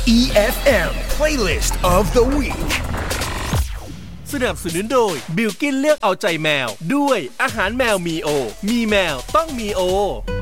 EFM Playlist of the Week สนับสนุนโดยบิลกินเลือกเอาใจแมวด้วยอาหารแมวมีโอมีแมวต้องมีโอ